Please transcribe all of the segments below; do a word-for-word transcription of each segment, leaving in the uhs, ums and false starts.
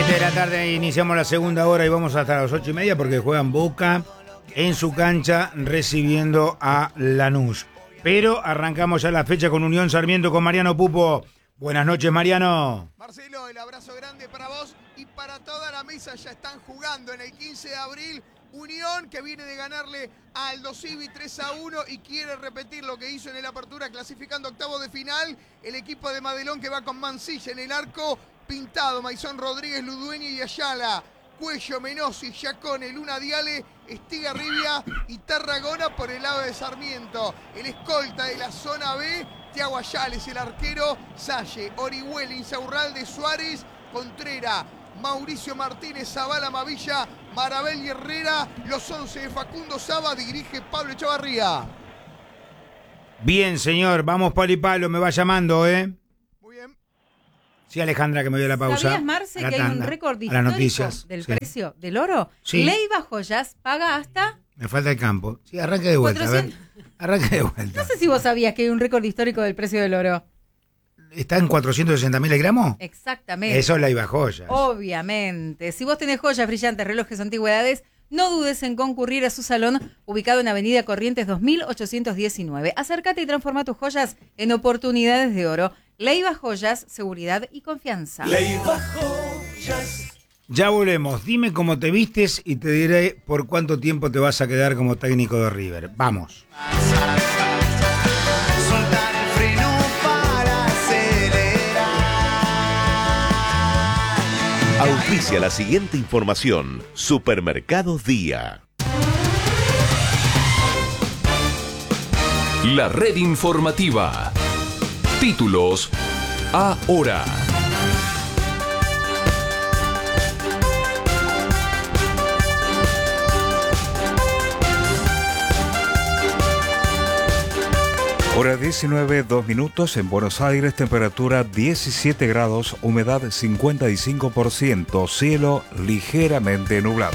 siete de la tarde iniciamos la segunda hora y vamos hasta las ocho y media porque juegan Boca en su cancha recibiendo a Lanús. Pero arrancamos ya la fecha con Unión Sarmiento con Mariano Pupo. Buenas noches, Mariano. Marcelo, el abrazo grande para vos y para toda la mesa. Ya están jugando en el quince de abril. Unión, que viene de ganarle a Aldo Civi tres a uno y quiere repetir lo que hizo en el Apertura clasificando octavo de final. El equipo de Madelón, que va con Mancilla en el arco, Pintado, Maizón Rodríguez, Ludueña y Ayala, Cuello, Menossi, Giacone, Luna Diale, Estigarribia y Tarragona por el lado de Sarmiento. El escolta de la zona B, Thiago Ayales, el arquero, Salle, Orihuela, Insaurralde, Suárez, Contrera, Mauricio Martínez, Zavala, Mavilla, Marabel y Herrera. Los once de Facundo Saba, dirige Pablo Echavarría. Bien, señor, vamos palo y palo, me va llamando, ¿eh? Muy bien. Sí, Alejandra, que me dio la pausa. ¿Sabías, Marce, que hay un récord histórico del sí. precio del oro? Sí. Leiva Joyas paga hasta... Me falta el campo. Sí, arranque de vuelta, cuatrocientos... a ver. Arranque de vuelta. No sé si vos sabías que hay un récord histórico del precio del oro. ¿Está en cuatrocientos sesenta mil el gramo? Exactamente. Eso es Leiva Joyas. Obviamente. Si vos tenés joyas, brillantes, relojes, antigüedades, no dudes en concurrir a su salón ubicado en Avenida Corrientes dos mil ochocientos diecinueve. Acércate y transforma tus joyas en oportunidades de oro. Leiva Joyas, seguridad y confianza. Leiva Joyas. Ya volvemos. Dime cómo te vistes y te diré por cuánto tiempo te vas a quedar como técnico de River. Vamos. Soltar el freno para acelerar. Auspicia la siguiente información. Supermercados Día. La red informativa. Títulos ahora. Hora diecinueve, dos minutos en Buenos Aires, temperatura diecisiete grados, humedad cincuenta y cinco por ciento, cielo ligeramente nublado.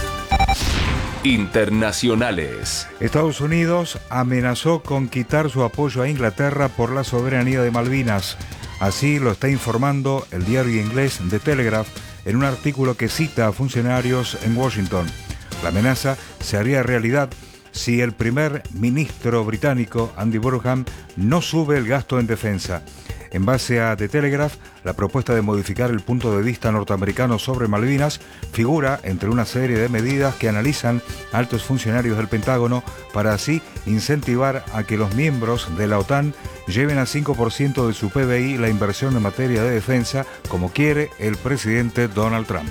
Internacionales. Estados Unidos amenazó con quitar su apoyo a Inglaterra por la soberanía de Malvinas. Así lo está informando el diario inglés The Telegraph en un artículo que cita a funcionarios en Washington. La amenaza se haría realidad si el primer ministro británico, Andy Burnham, no sube el gasto en defensa. En base a The Telegraph, la propuesta de modificar el punto de vista norteamericano sobre Malvinas figura entre una serie de medidas que analizan altos funcionarios del Pentágono para así incentivar a que los miembros de la OTAN lleven al cinco por ciento de su P B I la inversión en materia de defensa, como quiere el presidente Donald Trump.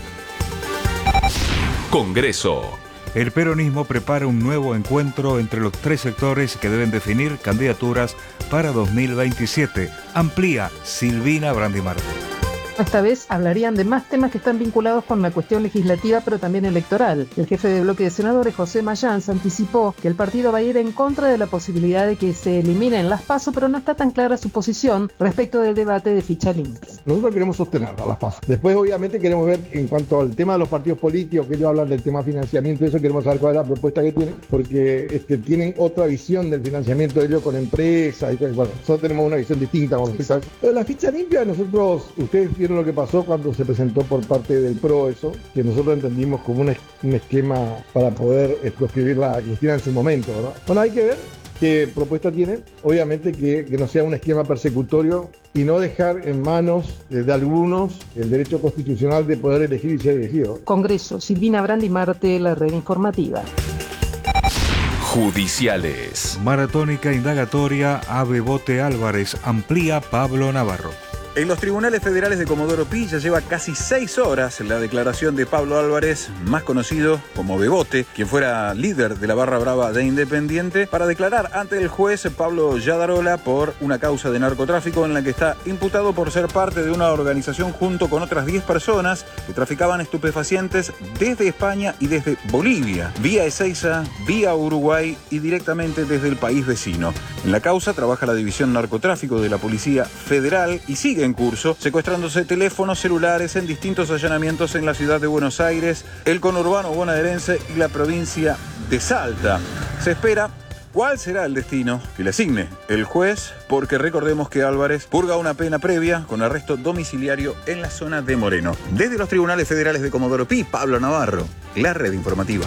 Congreso. El peronismo prepara un nuevo encuentro entre los tres sectores que deben definir candidaturas para dos mil veintisiete. Amplía Silvina Brandimarte. Esta vez hablarían de más temas que están vinculados con la cuestión legislativa, pero también electoral. El jefe de bloque de senadores, José Mayans, anticipó que el partido va a ir en contra de la posibilidad de que se eliminen las PASO, pero no está tan clara su posición respecto del debate de ficha limpia. Nosotros queremos sostener a las PASO. Después, obviamente, queremos ver en cuanto al tema de los partidos políticos, que ellos hablan del tema financiamiento, eso queremos saber cuál es la propuesta que tienen, porque este, tienen otra visión del financiamiento de ellos con empresas. Y, bueno, nosotros tenemos una visión distinta con respecto a eso. Pero la ficha limpia, nosotros, ustedes vieron lo que pasó cuando se presentó por parte del P R O eso, que nosotros entendimos como un, es, un esquema para poder eh, proscribir la Cristina en su momento, ¿verdad? Bueno, hay que ver qué propuesta tienen, obviamente que, que no sea un esquema persecutorio y no dejar en manos de, de algunos el derecho constitucional de poder elegir y ser elegido. Congreso, Silvina Brandimarte, la red informativa. Judiciales. Maratónica indagatoria a Bebote Álvarez, amplía Pablo Navarro. En los tribunales federales de Comodoro Pi ya lleva casi seis horas la declaración de Pablo Álvarez, más conocido como Bebote, quien fuera líder de la barra brava de Independiente, para declarar ante el juez Pablo Yadarola por una causa de narcotráfico en la que está imputado por ser parte de una organización junto con otras diez personas que traficaban estupefacientes desde España y desde Bolivia, vía Ezeiza, vía Uruguay y directamente desde el país vecino. En la causa trabaja la División Narcotráfico de la Policía Federal y sigue en curso, secuestrándose teléfonos celulares en distintos allanamientos en la ciudad de Buenos Aires, el conurbano bonaerense y la provincia de Salta. Se espera cuál será el destino que le asigne el juez, porque recordemos que Álvarez purga una pena previa con arresto domiciliario en la zona de Moreno. Desde los tribunales federales de Comodoro Pi, Pablo Navarro, la red informativa.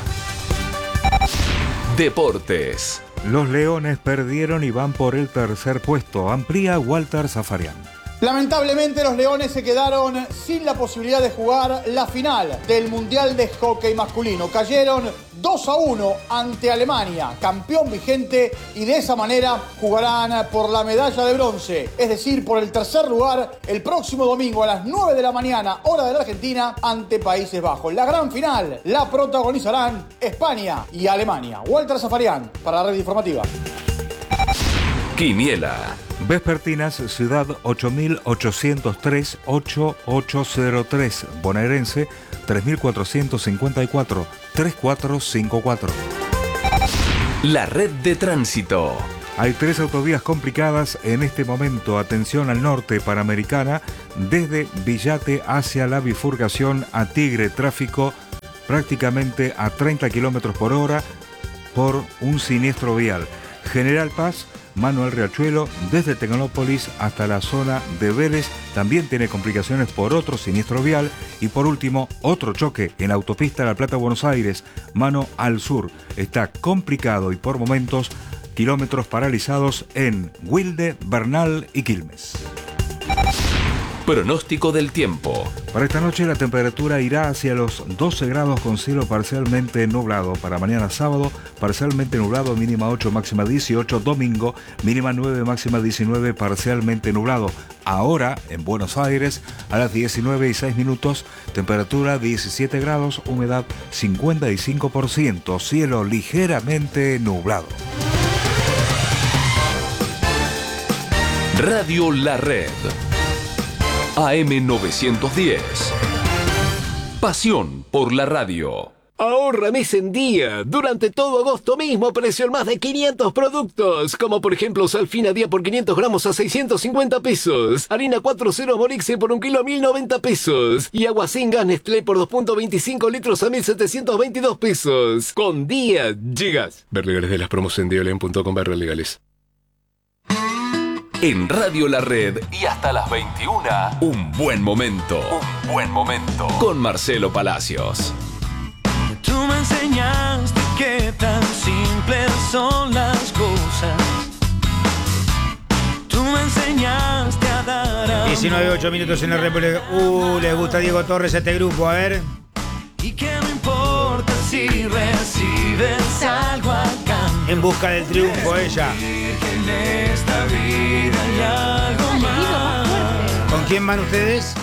Deportes. Los Leones perdieron y van por el tercer puesto. Amplía Walter Zafarian. Lamentablemente los Leones se quedaron sin la posibilidad de jugar la final del Mundial de Hockey Masculino. Cayeron dos a uno ante Alemania, campeón vigente, y de esa manera jugarán por la medalla de bronce, es decir, por el tercer lugar el próximo domingo a las nueve de la mañana, hora de la Argentina, ante Países Bajos. La gran final la protagonizarán España y Alemania. Walter Zafarian para la red informativa. Quiniela. Vespertinas, Ciudad ocho mil ochocientos tres, ocho mil ochocientos tres. Bonaerense, tres mil cuatrocientos cincuenta y cuatro, tres mil cuatrocientos cincuenta y cuatro. La red de tránsito. Hay tres autovías complicadas en este momento. Atención al norte, Panamericana, desde Villate hacia la bifurcación a Tigre. Tráfico prácticamente a treinta kilómetros por hora por un siniestro vial. General Paz, Manuel Riachuelo, desde Tecnópolis hasta la zona de Vélez, también tiene complicaciones por otro siniestro vial. Y por último, otro choque en la autopista La Plata-Buenos Aires, mano al sur. Está complicado y por momentos kilómetros paralizados en Wilde, Bernal y Quilmes. Pronóstico del tiempo. Para esta noche la temperatura irá hacia los doce grados con cielo parcialmente nublado. Para mañana sábado, parcialmente nublado, mínima ocho, máxima dieciocho. Domingo, mínima nueve, máxima diecinueve, parcialmente nublado. Ahora, en Buenos Aires, a las diecinueve y seis minutos, temperatura diecisiete grados, humedad cincuenta y cinco por ciento, cielo ligeramente nublado. Radio La Red. A M novecientos diez. Pasión por la radio. Ahorra mes en día. Durante todo agosto mismo, precio en más de quinientos productos. Como por ejemplo, Salfina Día por quinientos gramos a seiscientos cincuenta pesos. Harina cuatro cero Morixe por un kilo a mil noventa pesos. Y agua sin gas Nestlé por dos punto veinticinco litros a mil setecientos veintidós pesos. Con día llegas. Ver legales de las promos en diolén punto com barra legales. En Radio La Red y hasta las veintiuna, un buen momento. Un buen momento. Con Marcelo Palacios. Tú me enseñaste que tan simples son las cosas. Tú me enseñaste a dar amor. diecinueve, ocho minutos en la República. Uh, le gusta Diego Torres a este grupo, a ver. Y que no importa si recibes algo a cambio. En busca del triunfo, ella. En esta vida hay algo más. ¿Con quién van ustedes?